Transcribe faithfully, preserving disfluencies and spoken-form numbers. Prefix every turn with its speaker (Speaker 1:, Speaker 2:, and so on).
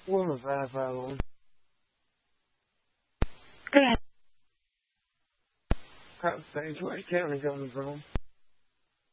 Speaker 1: Woman five five one.
Speaker 2: Go ahead.
Speaker 1: Crop stage, where's County coming from?